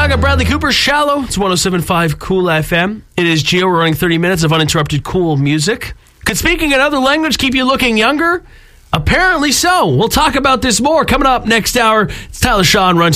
song of Bradley Cooper, Shallow. It's 107.5 Cool FM. It is Gio. We're running 30 minutes of uninterrupted cool music. Could speaking another language keep you looking younger? Apparently so. We'll talk about this more coming up next hour. It's Tyler Shaw and Run